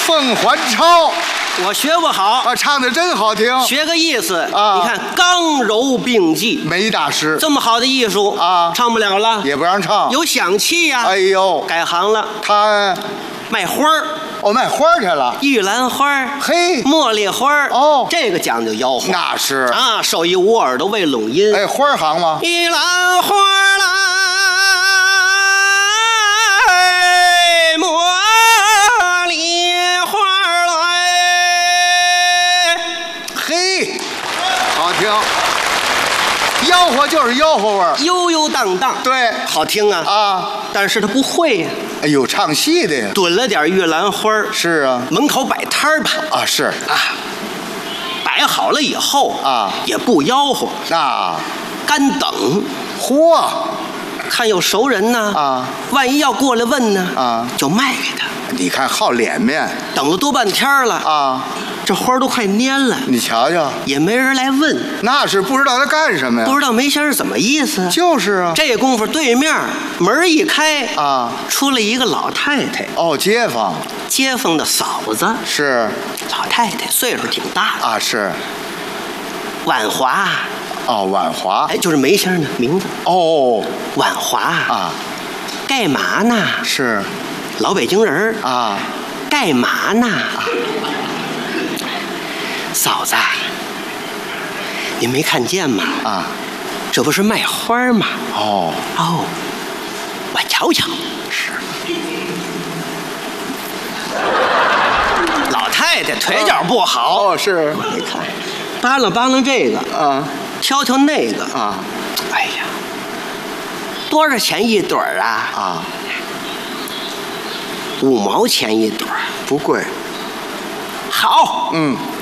凤还巢。 我学不好啊，唱的真好听。 学个意思啊你看刚柔并济， 梅大师这么好的艺术啊唱不了了， 也不让唱。 有响气呀、 哎呦， 改行了， 他卖花儿， 卖花去了。 玉兰花儿， 嘿， 茉莉花儿， 哦这个讲究吆喝那是。 啊，手一捂耳朵为拢音。 哎，花行吗？ 玉兰花来，茉莉花来， 嘿，好听。吆喝就是吆喝味儿。 悠悠荡荡， 对好听啊。 啊， 但是他不会呀、 哎呦，唱戏的呀。 炖了点玉兰花儿， 是啊， 门口摆摊儿吧， 啊是， 啊，摆好了以后啊也不吆喝， 那干等， 嚯看有熟人呢啊， 万一要过来问呢啊就卖给他。 你看好脸面等了多半天了， 啊， 这花儿都快蔫了， 你瞧瞧， 也没人来问， 那是不知道他干什么呀。 不知道梅先生怎么意思。 就是啊。 这功夫对面门一开啊， 出来一个老太太， 哦，街坊街坊的嫂子， 是老太太岁数挺大的， 啊是， 婉华， 哦婉华， 哎，就是梅先生的名字， 哦婉华啊干嘛呢？ 是老北京人儿啊， 干嘛呢？嫂子，你没看见吗？ 啊这不是卖花吗？ 哦哦，我瞧瞧。 是老太太腿脚不好， 哦是你看，扒拉扒拉这个， 啊挑挑那个， 啊哎呀，多少钱一朵儿啊？ 啊， 5毛钱一朵儿。 不贵。 好， 嗯